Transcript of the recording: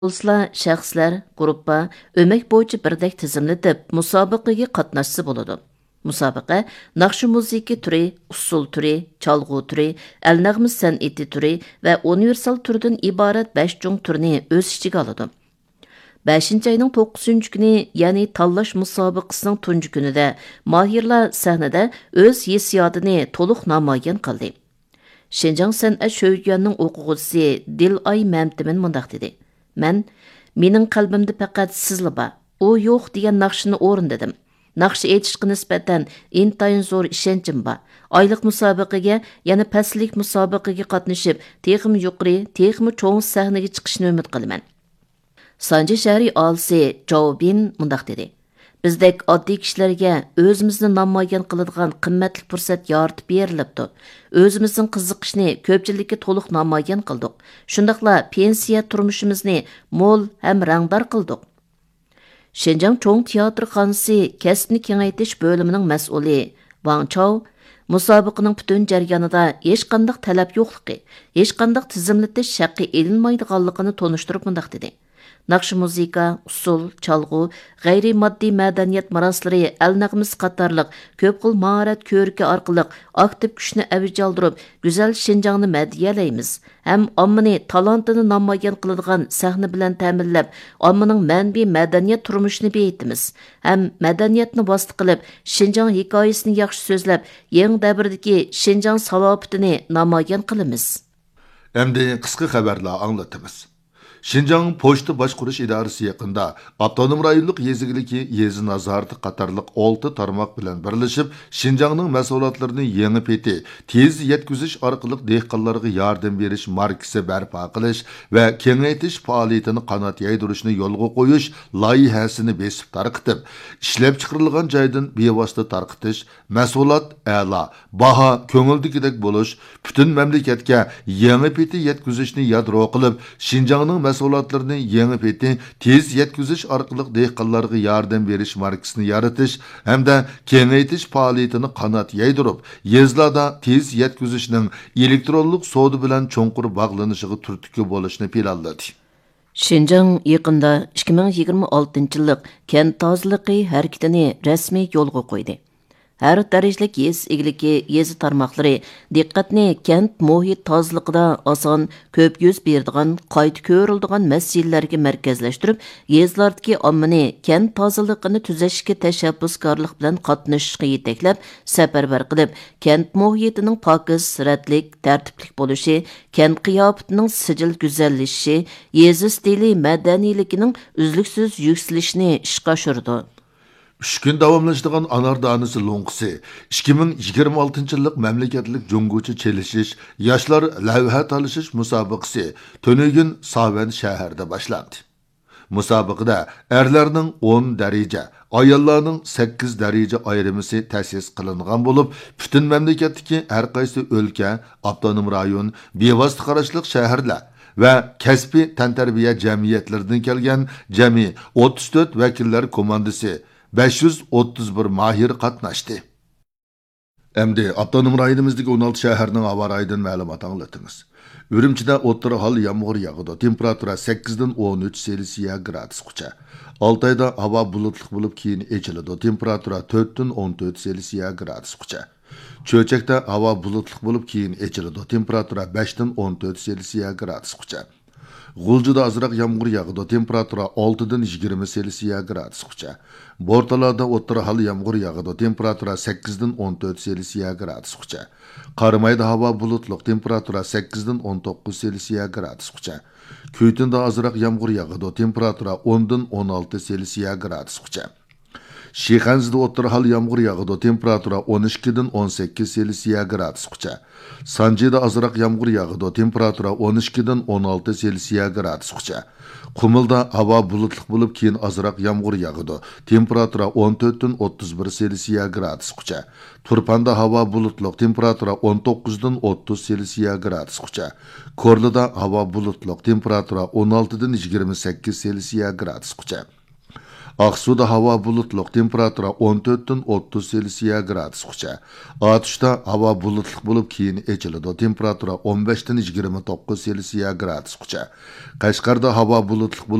Bo'lsa, shaxslar, gruppa, o'mak bo'yicha birdek tizimlatib, musobaqaga qatnashsa bo'ladi. Musobaqa naqshi musiqa turi, usul turi, chalg'u turi, al-nag'mi san'ati turi va universal turdan iborat 5 chung turni o'z ichiga oladi. 5 ayning 9 kuni, ya'ni tanlash musobaqasining tunji kunida mohirlar sahnada o'z hissiyotini to'liq namoyon qildi. Şinjan Sənət Şövgəninin o'quvchisi Dilay Məmtimin mundaq dedi. Mening qalbimda faqat sizla bor. U yo'q degan naqshini o'rinladim. Naqsh aytishga nisbatan intayin zo'r ishonchim bor. Oylik musobaqaga, yana pastlik musobaqaga qatnashib, texmi yuqori, texmi cho'ng sahnaga chiqishni umid qilaman. Sanji shahri olsi Jovbin mundaq dedi. Bizdek oddiy kishilarga o'zimizni namoyon qiladigan qimmatli fursat yoritib berilibdi. O'zimizning qiziqishni ko'pchilikka to'liq namoyon qildik. Shundaqla pensiya turmushimizni mo'l ham rangdor qildik. Şinjan cho'ng teatr xonasi kasbni kengaytirish bo'limining mas'uli Wang Chao musobaqaning butun jarayonida hech qanday talab yo'qligi, hech qanday tizimlatish shaqqi elinmaydiganligini tonishtirib mundaq dedi. Naqsh musiqa, usul, chalg'u, g'ayri moddiy madaniyat maroslari, al-nag'mis qatorliq ko'p xil mahorat ko'rki orqali aktiv kuchni avj oldirib, go'zal Şinjanni madiyalaymiz. Ham ommani talantini namoyon qiladigan sahna bilan ta'minlab, ommaning manbi madaniyat turmushini beyitimiz. Ham madaniyatni vosita qilib, Şinjan hikoyasini yaxshi so'zlab, yangi davrdagi Şinjan salobitini namoyon qilamiz. Endi qisqa xabarlar anglatamiz. Şinjan Poçta Başqurish idorasi yaqinda avtonom rayonlik yezigiliki yezi nazorati qatorliq 6 tarmoq bilan birlashib, Şinjanning mas'uliyatlarini yangi peti tez yetkazish orqali dehqonlarga yordam berish markasi barpo qilish va kengaytirish faoliyatini qanot yaydirishni yo'lga qo'yish loyihasini besib tarqitib, ishlab chiqarilgan joydan bevosita tarqitish, mas'uliyat a'lo, baho ko'ngildagidek bo'lish, butun mamlakatga yangi peti yetkazishni yadro qilib, Şinjanning mas'uliyatlarini yangi peti tez yetkazish orqali dehqonlarga yordam berish markasini yaratish hamda kengaytirish faoliyatini qanot yaydirib, yezlarda tez yetkazishning elektronlik savdo bilan cho'nqur bog'lanishiga turtki bo'lishni planladi. Şinjan yaqinda 2026-yillik kent tozaligi harakatini rasmiy yo'lga qo'ydi. Her darajalik yez egiligi yezi tarmoqlari diqqatni kent muhit tozaliqida oson ko'p yuz berdigan, qayta ko'rildigan masalalarga markazlashtirib, yezlardagi ommani kent tozaligini tuzashga tashabbuskorlik bilan qatnashishga yetaklab, safarbar qilib, kent muhitining pokiz, siratlik, tartiblik bo'lishi, kent qiyofatining sijil go'zallashishi, yezi stili madaniyligining uzluksiz yuksalishini ishga oshirdi. 3 kun davomlashadigan Anar danisi lo'nqisi 2026-yillik mamlakatlik junguchi chelishish yoshlar lavha talashish musobaqasi To'nigin Savan shahrida boshlandi. Musobaqada erlarning 10 daraja, ayollarning 8 daraja ayrimisi ta'sis qilingan bo'lib, butun mamlakatdagi har qaysi o'lka, avtonom rayon, bevosita qarashliq shaharlar va kasbiy tantarbiya jamiyatlaridan kelgan jami 34 vakillar komandasi 531 mahir qatnashdi. Endi avtonom rayonimizdagi 16 shaharning havo rayidan ma'lumot anglatamiz. Urumchida o'rta hol yomg'ir yog'di. Temperatura 8 dan 13 Selsiya gradusgacha. Oltayda havo bulutli bo'lib keyin echiladi. Temperatura 4 dan 14 Selsiya gradusgacha. Cho'chakda havo bulutli bo'lib keyin echiladi. Temperatura 5 dan 14 Selsiya gradusgacha. G'uljida azroq yomg'ir yog'di. Temperatura 6 dan 20 Selsiya gradusgacha. Bortalarda o'rta hol yomg'ir yog'di. Temperatura 8 dan 14 Selsiya gradusgacha. Qarimayda havo bulutli. Temperatura 8 dan 19 Selsiya gradusgacha. Kuytinda azroq yomg'ir yog'di. Temperatura 10 dan 16 Selsiya gradusgacha. Shixanzda o'rta hol yomg'ir yog'di. Temperatura 12 dan 18 Selsiya gradusgacha. Sanjida azroq yomg'ir yog'di. Temperatura 12 dan 16 Selsiya gradusgacha. Qumilda havo bulutli bo'lib keyin azroq yomg'ir yog'di. Temperatura 14 dan 31 Selsiya gradusgacha. Turpanda havo bulutli. Temperatura 19 dan 30 Selsiya gradusgacha. Korlida havo bulutli. Temperatura 16 dan 28 Selsiya gradusgacha. Ақсуда havo bulutluq, temperatura 14-30 Selsiya gradusgacha. Atışda havo bulutluq bo'lib keyin echiladi, temperatura 15-29 Selsiya gradusgacha. Qashqarda havo bulutluq